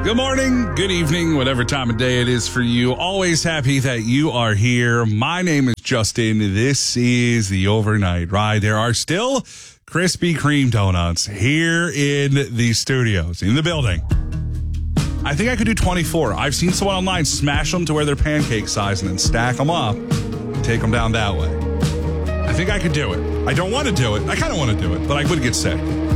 Good morning, good evening, whatever time of day it is for you. Always happy that you are here. My name is Justin. This is the Overnight Ride. There are still Krispy Kreme donuts here in the studios, in the building. I think I could do 24. I've seen someone online smash them to where they're pancake size and then stack them up and take them down that way. I think I could do it. I don't want to do it. I kind of want to do it, but I would get sick.